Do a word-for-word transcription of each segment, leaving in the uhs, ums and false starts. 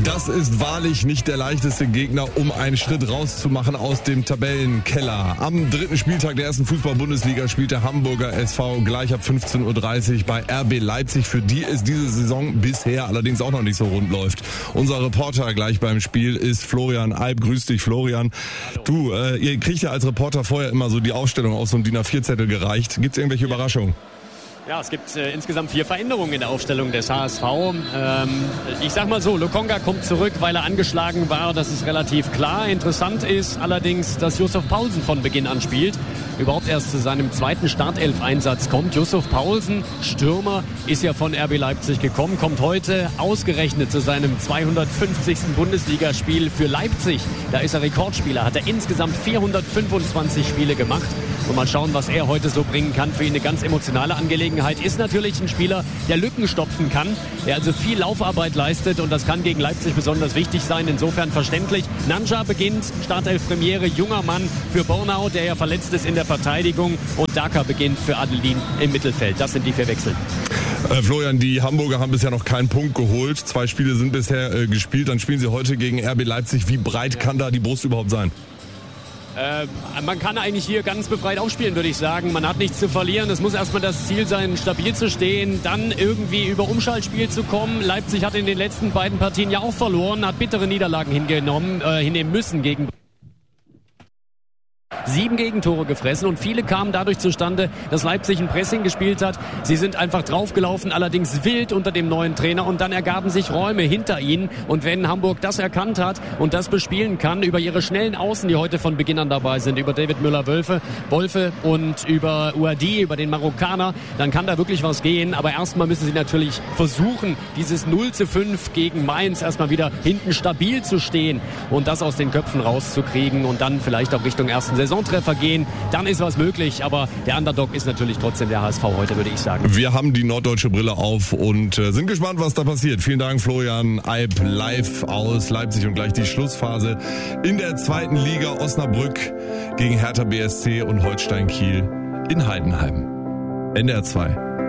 Das ist wahrlich nicht der leichteste Gegner, um einen Schritt rauszumachen aus dem Tabellenkeller. Am dritten Spieltag der ersten Fußball-Bundesliga spielt der Hamburger S V gleich ab fünfzehn Uhr dreißig bei R B Leipzig, für die es diese Saison bisher allerdings auch noch nicht so rund läuft. Unser Reporter gleich beim Spiel ist Florian Alb. Grüß dich, Florian. Hallo. Du, äh, ihr kriegt ja als Reporter vorher immer so die Aufstellung auf so einen D I N A vier Zettel gereicht. Gibt es irgendwelche Überraschungen? Ja, es gibt äh, insgesamt vier Veränderungen in der Aufstellung des H S V. Ähm, ich sag mal so, Lokonga kommt zurück, weil er angeschlagen war. Das ist relativ klar. Interessant ist allerdings, dass Yussuf Poulsen von Beginn an spielt. Überhaupt erst zu seinem zweiten Startelf-Einsatz kommt. Yussuf Poulsen, Stürmer, ist ja von R B Leipzig gekommen, kommt heute ausgerechnet zu seinem zweihundertfünfzigsten Bundesligaspiel für Leipzig. Da ist er Rekordspieler, hat er insgesamt vierhundertfünfundzwanzig Spiele gemacht. Und mal schauen, was er heute so bringen kann. Für ihn eine ganz emotionale Angelegenheit. Ist natürlich ein Spieler, der Lücken stopfen kann, der also viel Laufarbeit leistet, und das kann gegen Leipzig besonders wichtig sein. Insofern verständlich. Nanja beginnt, Startelf-Premiere, junger Mann für Bornau, der ja verletzt ist in der Verteidigung, und Daka beginnt für Adelin im Mittelfeld. Das sind die vier Wechsel. Äh, Florian, die Hamburger haben bisher noch keinen Punkt geholt. Zwei Spiele sind bisher äh, gespielt. Dann spielen sie heute gegen R B Leipzig. Wie breit kann da die Brust überhaupt sein? Äh, man kann eigentlich hier ganz befreit aufspielen, würde ich sagen. Man hat nichts zu verlieren. Es muss erstmal das Ziel sein, stabil zu stehen, dann irgendwie über Umschaltspiel zu kommen. Leipzig hat in den letzten beiden Partien ja auch verloren, hat bittere Niederlagen hingenommen, äh, hinnehmen müssen gegen Sieben Gegentore gefressen, und viele kamen dadurch zustande, dass Leipzig ein Pressing gespielt hat. Sie sind einfach draufgelaufen, allerdings wild unter dem neuen Trainer, und dann ergaben sich Räume hinter ihnen. Und wenn Hamburg das erkannt hat und das bespielen kann, über ihre schnellen Außen, die heute von Beginn an dabei sind, über David Müller-Wölfe Wolfe und über Ouadi, über den Marokkaner, dann kann da wirklich was gehen. Aber erstmal müssen sie natürlich versuchen, dieses null zu fünf gegen Mainz erstmal wieder hinten stabil zu stehen und das aus den Köpfen rauszukriegen und dann vielleicht auch Richtung ersten Saisontreffer gehen, dann ist was möglich, aber der Underdog ist natürlich trotzdem der H S V heute, würde ich sagen. Wir haben die norddeutsche Brille auf und äh, sind gespannt, was da passiert. Vielen Dank, Florian Alb, live aus Leipzig, und gleich die Schlussphase in der zweiten Liga. Osnabrück gegen Hertha B S C und Holstein Kiel in Heidenheim. N D R zwei.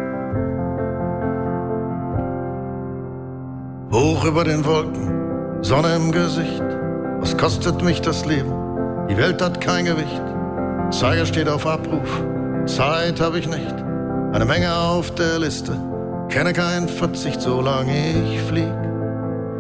Hoch über den Wolken, Sonne im Gesicht, was kostet mich das Leben? Die Welt hat kein Gewicht, Zeiger steht auf Abruf, Zeit habe ich nicht, eine Menge auf der Liste, kenne keinen Verzicht, solange ich flieg.